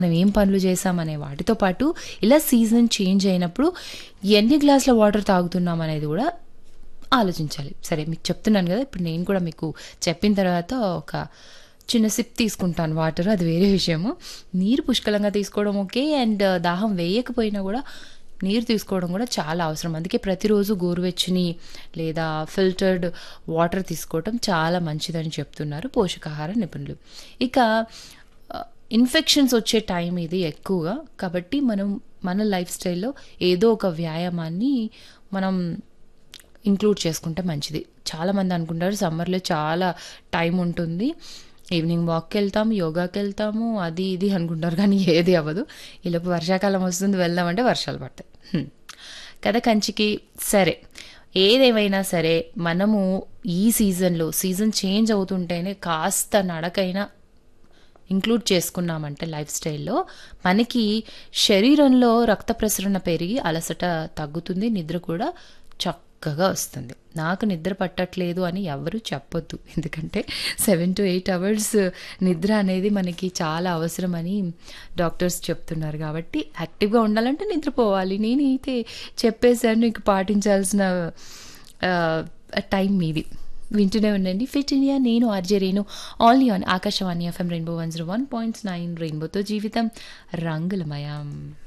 మనం ఏం పనులు చేసామనే వాటితో పాటు ఇలా సీజన్ చేంజ్ అయినప్పుడు ఎన్ని గ్లాసుల వాటర్ తాగుతున్నాం అనేది కూడా ఆలోచించాలి. సరే మీకు చెప్తున్నాను కదా, ఇప్పుడు నేను కూడా మీకు చెప్పిన తర్వాత ఒక చిన్న సిప్ తీసుకుంటాను వాటర్, అది వేరే విషయము. నీరు పుష్కలంగా తీసుకోవడం ఓకే, అండ్ దాహం వేయకపోయినా కూడా నీరు తీసుకోవడం కూడా చాలా అవసరం. అందుకే ప్రతిరోజు గోరువెచ్చని లేదా ఫిల్టర్డ్ వాటర్ తీసుకోవడం చాలా మంచిదని చెప్తున్నారు పోషకాహార నిపుణులు. ఇక ఇన్ఫెక్షన్స్ వచ్చే టైం ఇది ఎక్కువగా, కాబట్టి మనం మన లైఫ్ స్టైల్లో ఏదో ఒక వ్యాయామాన్ని మనం ఇంక్లూడ్ చేసుకుంటే మంచిది. చాలామంది అనుకుంటారు సమ్మర్లో చాలా టైం ఉంటుంది, ఈవినింగ్ వాక్కి వెళ్తాం, యోగాకి వెళ్తాము, అది ఇది అనుకుంటారు, కానీ ఏది అవ్వదు. ఈలోపు వర్షాకాలం వస్తుంది, వెళ్దామంటే వర్షాలు పడతాయి కదా కంచికి. సరే, ఏదేమైనా సరే మనము ఈ సీజన్లో సీజన్ చేంజ్ అవుతుంటేనే కాస్త నడకైనా ఇంక్లూడ్ చేసుకున్నామంటే లైఫ్ స్టైల్లో మనకి శరీరంలో రక్త ప్రసరణ పెరిగి అలసట తగ్గుతుంది, నిద్ర కూడా చక్కగా వస్తుంది. నాకు నిద్ర పట్టట్లేదు అని ఎవరు చెప్పొద్దు, ఎందుకంటే 7 to 8 అవర్స్ నిద్ర అనేది మనకి చాలా అవసరమని డాక్టర్స్ చెప్తున్నారు. కాబట్టి యాక్టివ్గా ఉండాలంటే నిద్రపోవాలి. నేనైతే చెప్పేశాను, ఇంక పాటించాల్సిన టైం మీది. వింటూనే ఉండండి ఫిట్ ఇండియా. నేను RJ Renu, only on Akashvani FM rainbow 101.9. రెయిన్బోతో జీవితం రంగులమయం.